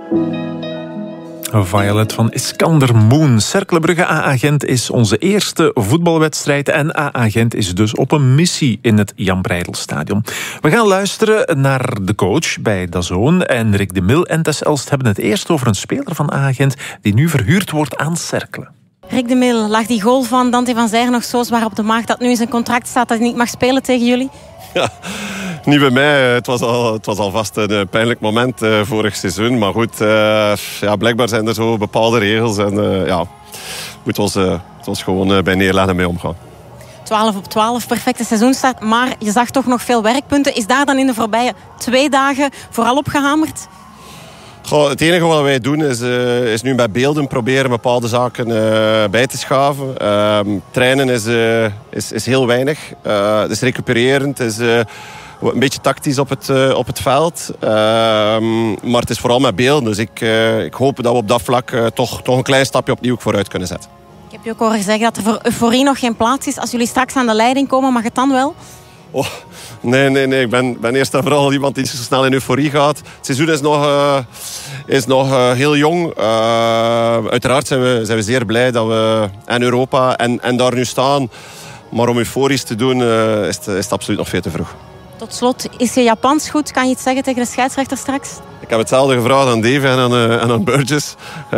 Violet van Iskander Moon. Cercle Brugge AA Gent is onze eerste voetbalwedstrijd en AA Gent is dus op een missie in het Jan Breydel-stadion. We gaan luisteren naar de coach bij DAZN en Rick de Mil en Tess Elst hebben het eerst over een speler van AA Gent die nu verhuurd wordt aan Cercle. Rick de Mil, lag die goal van Dante van Zijren nog zo zwaar op de maag dat nu in zijn contract staat dat hij niet mag spelen tegen jullie? Ja, niet bij mij. Het was alvast een pijnlijk moment vorig seizoen. Maar goed, blijkbaar zijn er zo bepaalde regels. En moeten we ons gewoon bij nederlagen mee omgaan. 12 op 12, perfecte seizoenstart. Maar je zag toch nog veel werkpunten. Is daar dan in de voorbije 2 dagen vooral op gehamerd? Goh, het enige wat wij doen is nu bij beelden proberen bepaalde zaken bij te schaven. Trainen is heel weinig. Het is recupererend. Het is een beetje tactisch op het veld. Maar het is vooral met beelden. Dus ik hoop dat we op dat vlak toch een klein stapje opnieuw vooruit kunnen zetten. Ik heb je ook horen zeggen dat er voor euforie nog geen plaats is. Als jullie straks aan de leiding komen, mag het dan wel? Oh, nee. Ik ben eerst en vooral iemand die zo snel in euforie gaat. Het seizoen is nog heel jong. Uiteraard zijn we zeer blij dat we in Europa en daar nu staan. Maar om euforisch te doen is het absoluut nog veel te vroeg. Tot slot, is je Japans goed? Kan je iets zeggen tegen de scheidsrechter straks? Ik heb hetzelfde gevraagd aan Dave en aan Burgess.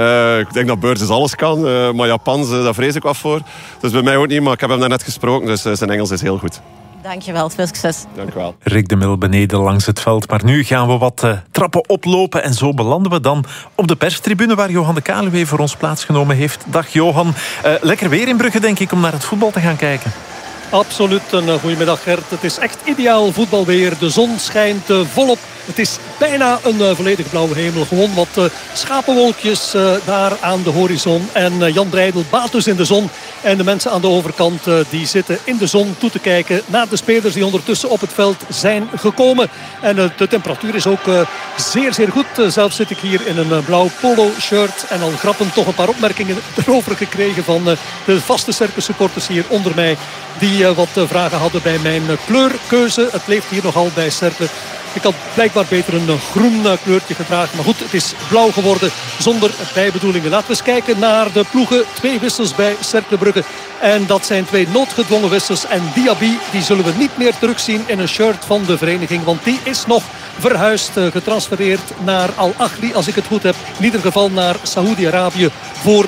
Ik denk dat Burgess alles kan. Maar Japans, daar vrees ik wat voor. Dus bij mij ook niet, maar ik heb hem daarnet gesproken. Dus zijn Engels is heel goed. Dankjewel, veel succes. Dankjewel. Rick de Mil beneden langs het veld. Maar nu gaan we wat trappen oplopen. En zo belanden we dan op de perstribune waar Johan de Kaluwe voor ons plaatsgenomen heeft. Dag Johan. Lekker weer in Brugge denk ik om naar het voetbal te gaan kijken. Absoluut een goedemiddag Gert. Het is echt ideaal voetbalweer. De zon schijnt volop. Het is bijna een volledig blauwe hemel. Gewoon wat schapenwolkjes daar aan de horizon. En Jan Breydel baat dus in de zon. En de mensen aan de overkant die zitten in de zon toe te kijken naar de spelers die ondertussen op het veld zijn gekomen. En de temperatuur is ook zeer, zeer goed. Zelf zit ik hier in een blauw polo-shirt. En al grappend toch een paar opmerkingen erover gekregen van de vaste Cercle supporters hier onder mij. Die wat vragen hadden bij mijn kleurkeuze. Het leeft hier nogal bij Cercle. Ik had blijkbaar beter een groen kleurtje gedragen. Maar goed, het is blauw geworden zonder bijbedoelingen. Laten we eens kijken naar de ploegen. 2 wissels bij Cercle Brugge. En dat zijn 2 noodgedwongen wissels. En Diaby, die zullen we niet meer terugzien in een shirt van de vereniging. Want die is nog verhuisd, getransfereerd naar Al-Ahli, als ik het goed heb. In ieder geval naar Saoedi-Arabië voor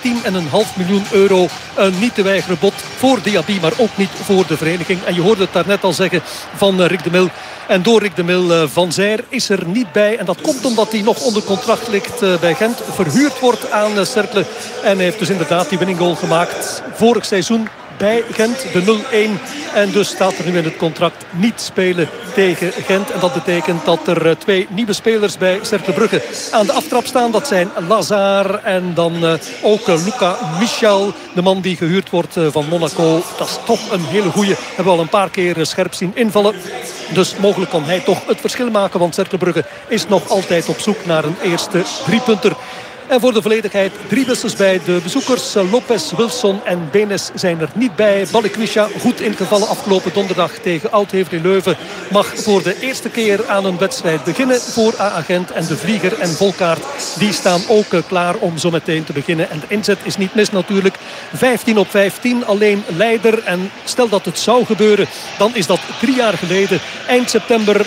13,5 miljoen euro. Een niet te weigeren bod voor Diaby, maar ook niet voor de vereniging. En je hoorde het daarnet al zeggen van Rick de Mil. En door Rick de Mil, Van Zijr is er niet bij. En dat komt omdat hij nog onder contract ligt bij Gent. Verhuurd wordt aan Cercle. En hij heeft dus inderdaad die winning goal gemaakt vorig seizoen bij Gent, de 0-1. En dus staat er nu in het contract niet spelen tegen Gent. En dat betekent dat er 2 nieuwe spelers bij Cercle Brugge aan de aftrap staan. Dat zijn Lazare en dan ook Luca Michel, de man die gehuurd wordt van Monaco. Dat is toch een hele goeie. Hebben we al een paar keer scherp zien invallen. Dus mogelijk kan hij toch het verschil maken. Want Cercle Brugge is nog altijd op zoek naar een eerste 3-punter. En voor de volledigheid 3 wissels bij de bezoekers. Lopez, Wilson en Benes zijn er niet bij. Balikwisha, goed ingevallen afgelopen donderdag tegen Oud-Hever in Leuven. Mag voor de eerste keer aan een wedstrijd beginnen voor AA Gent. En de Vlieger en Volkaart, die staan ook klaar om zo meteen te beginnen. En de inzet is niet mis natuurlijk. 15 op 15, alleen leider. En stel dat het zou gebeuren, dan is dat 3 jaar geleden. Eind september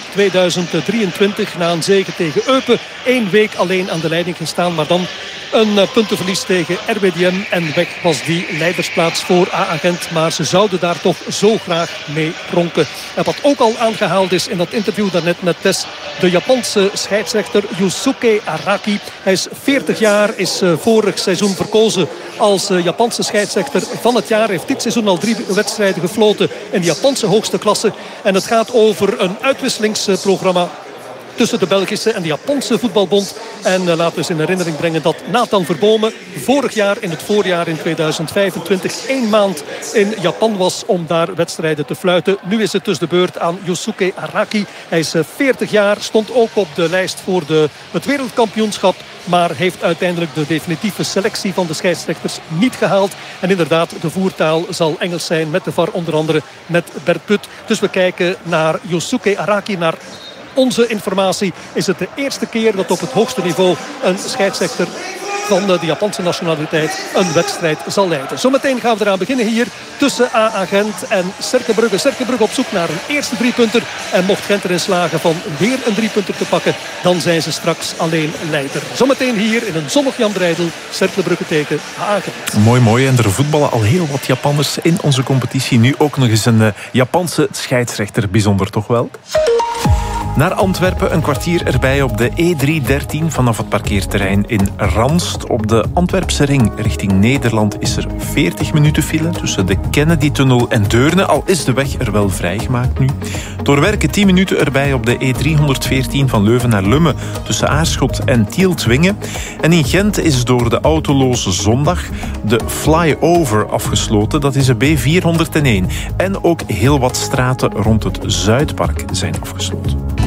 2023, na een zege tegen Eupen. 1 week alleen aan de leiding gestaan, maar dan een puntenverlies tegen RWDM. En weg was die leidersplaats voor AA Gent. Maar ze zouden daar toch zo graag mee pronken. En wat ook al aangehaald is in dat interview daarnet met Tess, de Japanse scheidsrechter Yusuke Araki. Hij is 40 jaar, is vorig seizoen verkozen als Japanse scheidsrechter van het jaar. Heeft dit seizoen al 3 wedstrijden gefloten in de Japanse hoogste klasse. En het gaat over een uitwisselingsprogramma tussen de Belgische en de Japanse voetbalbond. En laten we eens in herinnering brengen dat Nathan Verbomen vorig jaar in het voorjaar in 2025 1 maand in Japan was om daar wedstrijden te fluiten. Nu is het dus de beurt aan Yusuke Araki. Hij is 40 jaar, stond ook op de lijst voor het wereldkampioenschap. Maar heeft uiteindelijk de definitieve selectie van de scheidsrechters niet gehaald. En inderdaad, de voertaal zal Engels zijn met de VAR, onder andere met Bert Put. Dus we kijken naar Yusuke Araki, naar onze informatie is het de eerste keer dat op het hoogste niveau een scheidsrechter van de Japanse nationaliteit een wedstrijd zal leiden. Zometeen gaan we eraan beginnen hier tussen AA Gent en Cercle-Brugge. Cercle-Brugge op zoek naar een eerste driepunter. En mocht Gent erin slagen van weer een driepunter te pakken, dan zijn ze straks alleen leider. Zometeen hier in een zonnig Jan Breydel, Cercle-Brugge tegen AA Gent. Mooi. En er voetballen al heel wat Japanners in onze competitie. Nu ook nog eens een Japanse scheidsrechter. Bijzonder toch wel? Naar Antwerpen, een kwartier erbij op de E313 vanaf het parkeerterrein in Ranst. Op de Antwerpse ring richting Nederland is er 40 minuten file tussen de Kennedy-tunnel en Deurne. Al is de weg er wel vrijgemaakt nu. Doorwerken 10 minuten erbij op de E314 van Leuven naar Lummen tussen Aarschot en Tielt-Wingen. En in Gent is door de autoloze zondag de flyover afgesloten. Dat is de B401. En ook heel wat straten rond het Zuidpark zijn afgesloten.